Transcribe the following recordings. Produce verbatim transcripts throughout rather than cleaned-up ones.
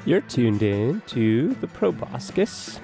You're tuned in to the Proboscis.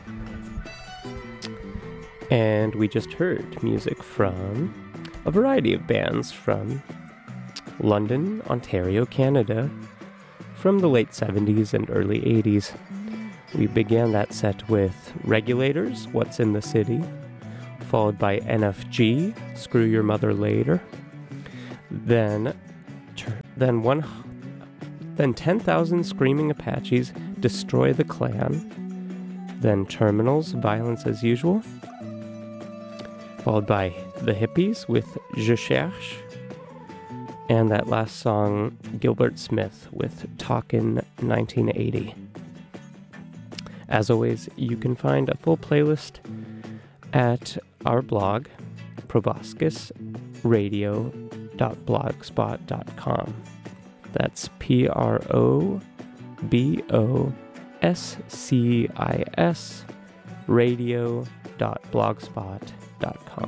And we just heard music from a variety of bands from London, Ontario, Canada, from the late seventies and early eighties. We began that set with Regulators, What's in the City, followed by N F G, Screw Your Mother Later. Then, then one... Then ten thousand Screaming Apaches, Destroy the Klan. Then Terminals, Violence as Usual. Followed by The Hippies with Je Cherche. And that last song, Gilbert Smith with Talkin' nineteen eighty. As always, you can find a full playlist at our blog, proboscis radio dot blogspot dot com. That's P R O B O S C I S radio dot blogspot dot com.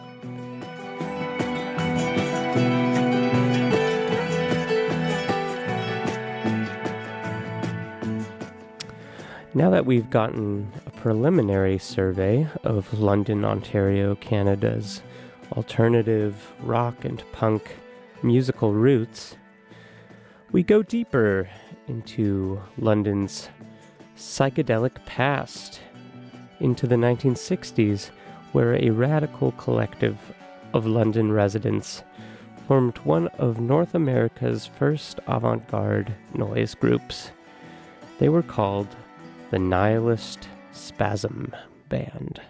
Now that we've gotten a preliminary survey of London, Ontario, Canada's alternative rock and punk musical roots, we go deeper into London's psychedelic past, into the nineteen sixties, where a radical collective of London residents formed one of North America's first avant-garde noise groups. They were called the Nihilist Spasm Band.